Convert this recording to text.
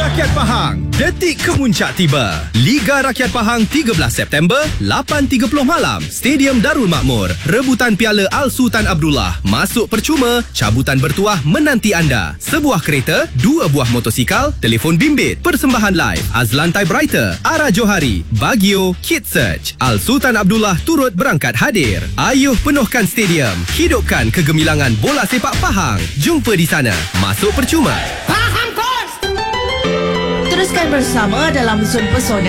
Rakyat Pahang, detik kemuncak tiba. Liga Rakyat Pahang 13 September, 8.30 malam, Stadium Darul Makmur. Rebutan piala Al Sultan Abdullah. Masuk percuma, cabutan bertuah menanti anda. Sebuah kereta, 2 buah motosikal, telefon bimbit, persembahan live, Azlan Typewriter, Ara Johari, Bagio, Kid Search. Al Sultan Abdullah turut berangkat hadir. Ayuh penuhkan stadium. Hidupkan kegemilangan bola sepak Pahang. Jumpa di sana. Masuk percuma. Teruskan bersama dalam Zon Pesona